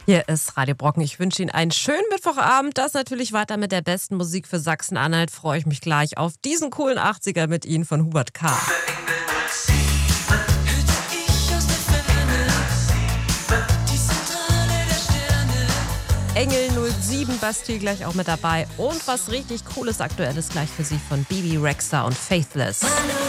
Hier ist Radio Brocken. Ich wünsche Ihnen einen schönen Mittwochabend. Das natürlich weiter mit der besten Musik für Sachsen-Anhalt. Freue ich mich gleich auf diesen coolen 80er mit Ihnen von Hubert K. Engel 07 Bastille gleich auch mit dabei. Und was richtig Cooles Aktuelles gleich für Sie von Bibi Rexha und Faithless.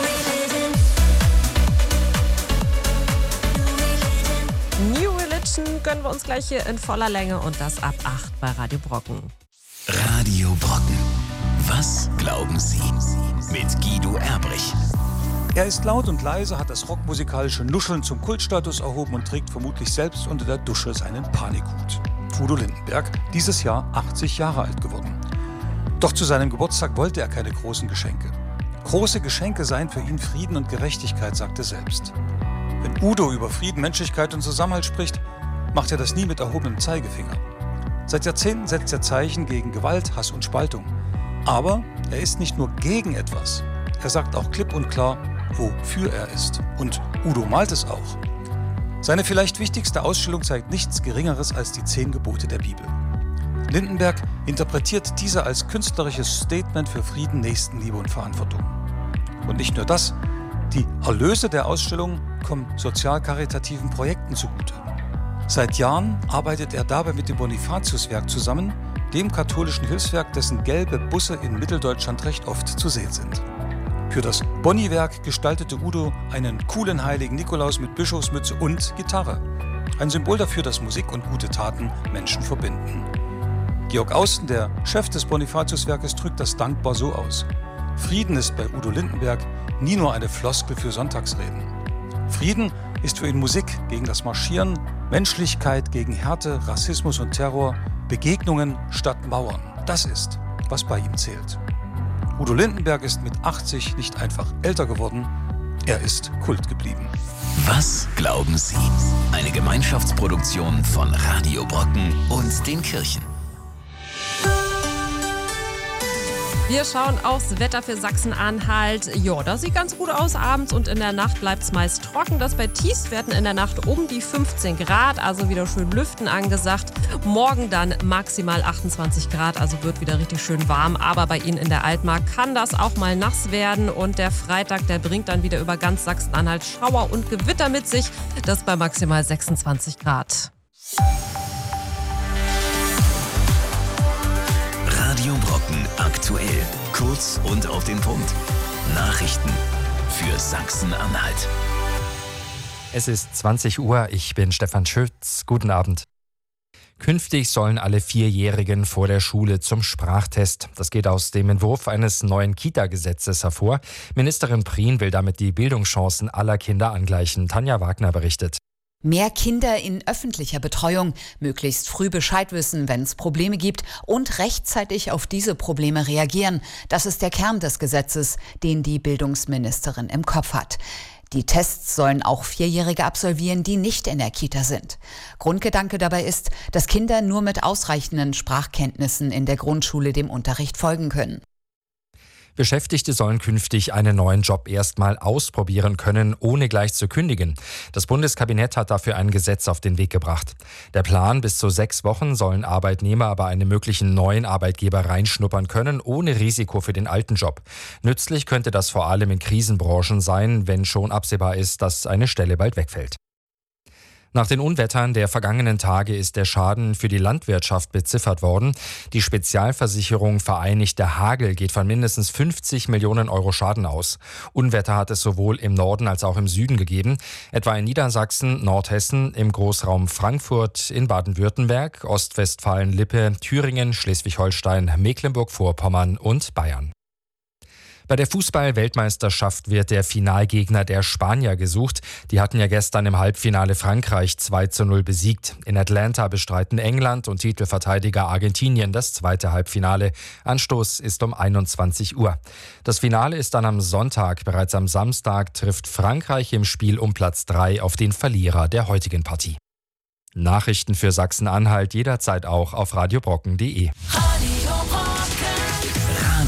New Religion gönnen wir uns gleich hier in voller Länge und das ab 8 bei Radio Brocken. Radio Brocken. Was glauben Sie? Mit Guido Erbrich. Er ist laut und leise, hat das rockmusikalische Nuscheln zum Kultstatus erhoben und trägt vermutlich selbst unter der Dusche seinen Panikhut. Udo Lindenberg, dieses Jahr 80 Jahre alt geworden. Doch zu seinem Geburtstag wollte er keine großen Geschenke. Große Geschenke seien für ihn Frieden und Gerechtigkeit, sagt er selbst. Wenn Udo über Frieden, Menschlichkeit und Zusammenhalt spricht, macht er das nie mit erhobenem Zeigefinger. Seit Jahrzehnten setzt er Zeichen gegen Gewalt, Hass und Spaltung. Aber er ist nicht nur gegen etwas. Er sagt auch klipp und klar, wofür er ist. Und Udo malt es auch. Seine vielleicht wichtigste Ausstellung zeigt nichts Geringeres als die 10 Gebote der Bibel. Lindenberg interpretiert diese als künstlerisches Statement für Frieden, Nächstenliebe und Verantwortung. Und nicht nur das, die Erlöse der Ausstellung kommen sozial-karitativen Projekten zugute. Seit Jahren arbeitet er dabei mit dem Bonifatiuswerk zusammen, dem katholischen Hilfswerk, dessen gelbe Busse in Mitteldeutschland recht oft zu sehen sind. Für das Bonni-Werk gestaltete Udo einen coolen heiligen Nikolaus mit Bischofsmütze und Gitarre. Ein Symbol dafür, dass Musik und gute Taten Menschen verbinden. Georg Austen, der Chef des Bonifatiuswerkes, drückt das dankbar so aus. Frieden ist bei Udo Lindenberg nie nur eine Floskel für Sonntagsreden. Frieden ist für ihn Musik gegen das Marschieren, Menschlichkeit gegen Härte, Rassismus und Terror, Begegnungen statt Mauern. Das ist, was bei ihm zählt. Udo Lindenberg ist mit 80 nicht einfach älter geworden, er ist Kult geblieben. Was glauben Sie? Eine Gemeinschaftsproduktion von Radio Brocken und den Kirchen. Wir schauen aufs Wetter für Sachsen-Anhalt. Ja, das sieht ganz gut aus abends und in der Nacht bleibt es meist trocken. Das bei Tiefstwerten in der Nacht um die 15 Grad, also wieder schön lüften angesagt. Morgen dann maximal 28 Grad, also wird wieder richtig schön warm. Aber bei Ihnen in der Altmark kann das auch mal nass werden. Und der Freitag, der bringt dann wieder über ganz Sachsen-Anhalt Schauer und Gewitter mit sich. Das bei maximal 26 Grad. Radio Brocken aktuell. Kurz und auf den Punkt. Nachrichten für Sachsen-Anhalt. Es ist 20 Uhr, ich bin Stefan Schütz. Guten Abend. Künftig sollen alle 4-Jährigen vor der Schule zum Sprachtest. Das geht aus dem Entwurf eines neuen Kita-Gesetzes hervor. Ministerin Prien will damit die Bildungschancen aller Kinder angleichen. Tanja Wagner berichtet. Mehr Kinder in öffentlicher Betreuung, möglichst früh Bescheid wissen, wenn es Probleme gibt und rechtzeitig auf diese Probleme reagieren. Das ist der Kern des Gesetzes, den die Bildungsministerin im Kopf hat. Die Tests sollen auch 4-Jährige absolvieren, die nicht in der Kita sind. Grundgedanke dabei ist, dass Kinder nur mit ausreichenden Sprachkenntnissen in der Grundschule dem Unterricht folgen können. Beschäftigte sollen künftig einen neuen Job erstmal ausprobieren können, ohne gleich zu kündigen. Das Bundeskabinett hat dafür ein Gesetz auf den Weg gebracht. Der Plan: bis zu 6 Wochen sollen Arbeitnehmer bei einem möglichen neuen Arbeitgeber reinschnuppern können, ohne Risiko für den alten Job. Nützlich könnte das vor allem in Krisenbranchen sein, wenn schon absehbar ist, dass eine Stelle bald wegfällt. Nach den Unwettern der vergangenen Tage ist der Schaden für die Landwirtschaft beziffert worden. Die Spezialversicherung Vereinigter Hagel geht von mindestens 50 Millionen Euro Schaden aus. Unwetter hat es sowohl im Norden als auch im Süden gegeben, etwa in Niedersachsen, Nordhessen, im Großraum Frankfurt, in Baden-Württemberg, Ostwestfalen-Lippe, Thüringen, Schleswig-Holstein, Mecklenburg-Vorpommern und Bayern. Bei der Fußball-Weltmeisterschaft wird der Finalgegner der Spanier gesucht. Die hatten ja gestern im Halbfinale Frankreich 2:0 besiegt. In Atlanta bestreiten England und Titelverteidiger Argentinien das zweite Halbfinale. Anstoß ist um 21 Uhr. Das Finale ist dann am Sonntag. Bereits am Samstag trifft Frankreich im Spiel um Platz 3 auf den Verlierer der heutigen Partie. Nachrichten für Sachsen-Anhalt jederzeit auch auf radiobrocken.de.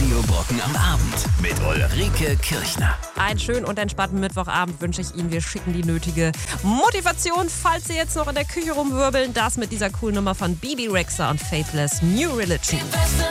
Radio Brocken am Abend mit Ulrike Kirchner. Einen schönen und entspannten Mittwochabend wünsche ich Ihnen. Wir schicken die nötige Motivation, falls Sie jetzt noch in der Küche rumwirbeln. Das mit dieser coolen Nummer von Bebe Rexha und Faithless, New Religion.